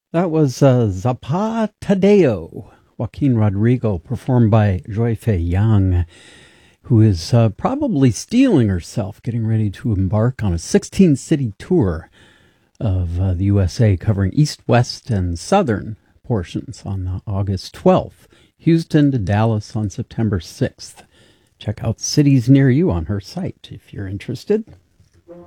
That was Zapatadeo, Joaquin Rodrigo, performed by Joy Fei Yang, who is probably stealing herself, getting ready to embark on a 16-city tour of the USA, covering east, west, and southern portions on August 12th, Houston to Dallas on September 6th. Check out cities near you on her site if you're interested.